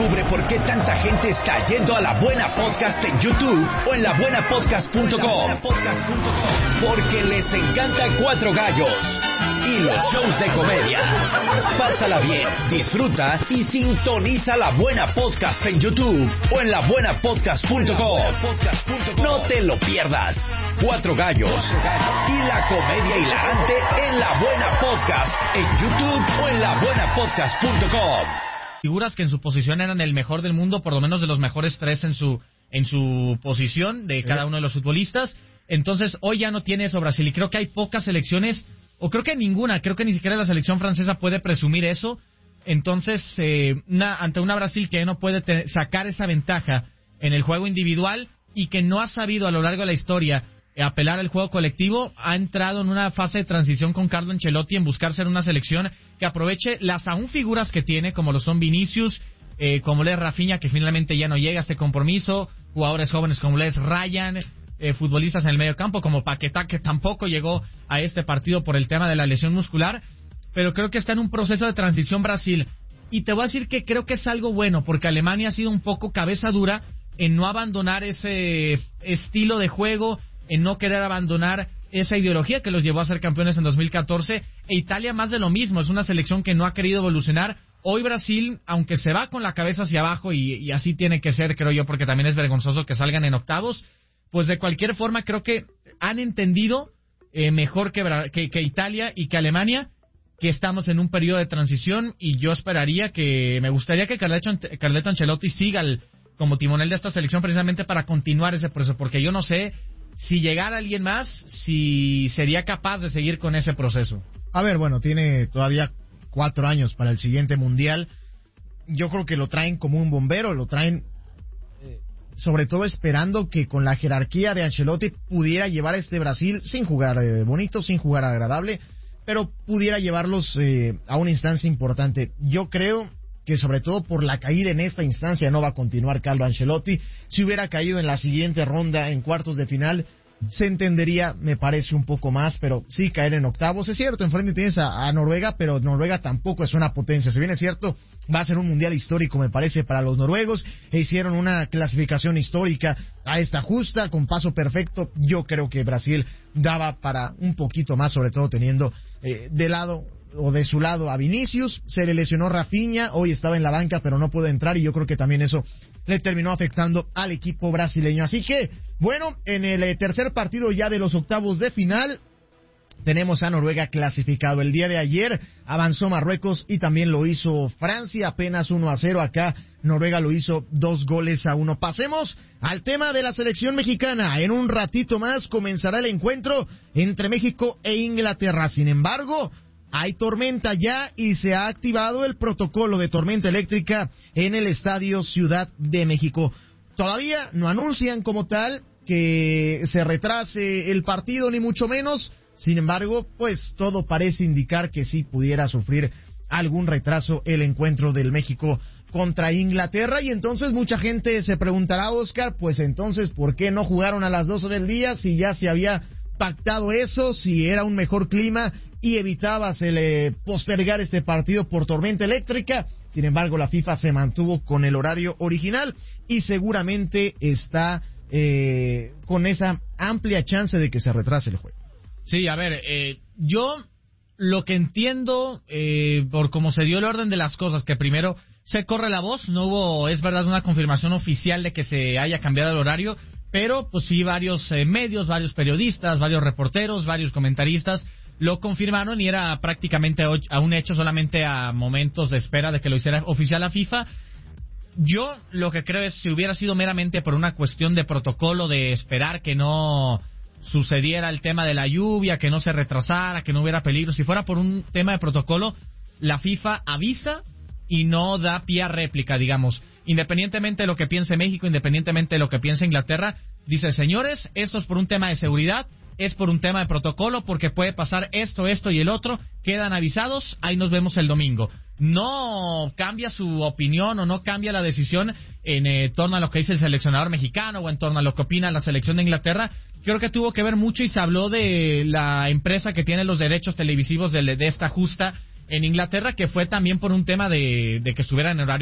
Descubre por qué tanta gente está yendo a La Buena Podcast en YouTube o en labuenapodcast.com. Porque les encanta Cuatro Gallos y los shows de comedia. Pásala bien, disfruta y sintoniza La Buena Podcast en YouTube o en labuenapodcast.com. No te lo pierdas. Cuatro Gallos y la comedia hilarante en La Buena Podcast en YouTube o en labuenapodcast.com. Figuras que en su posición eran el mejor del mundo, por lo menos de los mejores tres en su posición de cada uno de los futbolistas. Entonces hoy ya no tiene eso Brasil y creo que hay pocas selecciones, o creo que ninguna, creo que ni siquiera la selección francesa puede presumir eso. Entonces ante una Brasil que no puede sacar esa ventaja en el juego individual y que no ha sabido a lo largo de la historia apelar al juego colectivo, ha entrado en una fase de transición con Carlo Ancelotti en buscar ser una selección que aproveche las aún figuras que tiene, como lo son Vinicius, como lo es Rafinha, que finalmente ya no llega a este compromiso, jugadores jóvenes como lo es Ryan, futbolistas en el medio campo como Paquetá, que tampoco llegó a este partido por el tema de la lesión muscular, pero creo que está en un proceso de transición Brasil, y te voy a decir que creo que es algo bueno, porque Alemania ha sido un poco cabeza dura en no abandonar ese estilo de juego, en no querer abandonar esa ideología que los llevó a ser campeones en 2014, e Italia más de lo mismo, es una selección que no ha querido evolucionar. Hoy Brasil, aunque se va con la cabeza hacia abajo, y así tiene que ser, creo yo, porque también es vergonzoso que salgan en octavos, pues de cualquier forma creo que han entendido mejor que Italia y que Alemania, que estamos en un periodo de transición, y yo me gustaría que Carleto Ancelotti siga como timonel de esta selección precisamente para continuar ese proceso, porque yo no sé si llegara alguien más, si sería capaz de seguir con ese proceso. A ver, bueno, tiene todavía 4 años para el siguiente mundial. Yo creo que lo traen como un bombero, lo traen sobre todo esperando que con la jerarquía de Ancelotti pudiera llevar a este Brasil sin jugar bonito, sin jugar agradable, pero pudiera llevarlos a una instancia importante. Yo creo que sobre todo por la caída en esta instancia no va a continuar Carlo Ancelotti. Si hubiera caído en la siguiente ronda, en cuartos de final, se entendería, me parece, un poco más, pero sí caer en octavos. Es cierto, enfrente tienes a Noruega, pero Noruega tampoco es una potencia. Si bien es cierto, va a ser un mundial histórico, me parece, para los noruegos, e hicieron una clasificación histórica a esta justa, con paso perfecto. Yo creo que Brasil daba para un poquito más, sobre todo teniendo de su lado a Vinicius. Se le lesionó Rafinha, hoy estaba en la banca pero no pudo entrar, y yo creo que también eso le terminó afectando al equipo brasileño. Así que, bueno, en el tercer partido ya de los octavos de final, tenemos a Noruega clasificado. El día de ayer avanzó Marruecos y también lo hizo Francia, apenas 1-0. Acá Noruega lo hizo 2-1. Pasemos al tema de la selección mexicana. En un ratito más comenzará el encuentro entre México e Inglaterra. Sin embargo, hay tormenta ya y se ha activado el protocolo de tormenta eléctrica en el Estadio Ciudad de México. Todavía no anuncian como tal que se retrase el partido, ni mucho menos. Sin embargo, pues todo parece indicar que sí pudiera sufrir algún retraso el encuentro del México contra Inglaterra. Y entonces mucha gente se preguntará, Oscar, pues entonces, ¿por qué no jugaron a las 12 del día si ya se había pactado eso, si era un mejor clima y evitaba postergar este partido por tormenta eléctrica? Sin embargo, la FIFA se mantuvo con el horario original y seguramente está con esa amplia chance de que se retrase el juego. Sí, a ver, yo lo que entiendo por cómo se dio el orden de las cosas, que primero se corre la voz, no hubo, es verdad, una confirmación oficial de que se haya cambiado el horario, pero pues sí, varios medios, varios periodistas, varios reporteros, varios comentaristas lo confirmaron, y era prácticamente a un hecho, solamente a momentos de espera de que lo hiciera oficial la FIFA. Yo lo que creo es, si hubiera sido meramente por una cuestión de protocolo, de esperar que no sucediera el tema de la lluvia, que no se retrasara, que no hubiera peligro, si fuera por un tema de protocolo, la FIFA avisa y no da pie a réplica, digamos. Independientemente de lo que piense México, independientemente de lo que piense Inglaterra, dice, señores, esto es por un tema de seguridad, es por un tema de protocolo, porque puede pasar esto y el otro, quedan avisados, ahí nos vemos el domingo. No cambia su opinión o no cambia la decisión en torno a lo que dice el seleccionador mexicano o en torno a lo que opina la selección de Inglaterra. Creo que tuvo que ver mucho, y se habló de la empresa que tiene los derechos televisivos de esta justa en Inglaterra, que fue también por un tema de que estuviera en horario